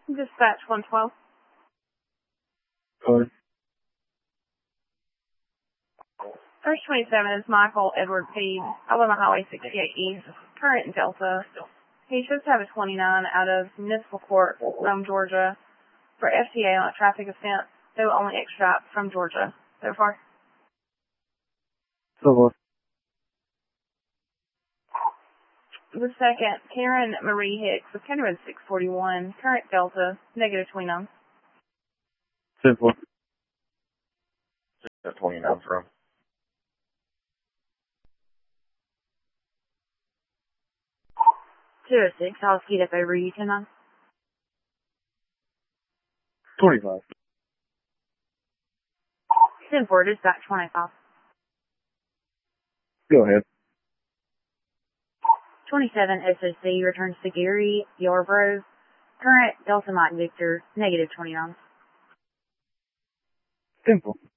Dispatch 112. Code. First 27 is Michael Edward P. Alabama Highway 68 East, current Delta. He should have a 29 out of Municipal Court, Rome, Georgia, for FTA on a traffic offense, though only extract from Georgia. So far. So far. The second, Karen Marie Hicks with County Road 641, current Delta, negative 29. Simple. 29 from. 206, I'll speed up over you, 10-9. 25. 10-4, dispatch 25. Go ahead. 27 SOC returns to Gary Yarbrough, current Delta Mike Victor, negative 29. Simple.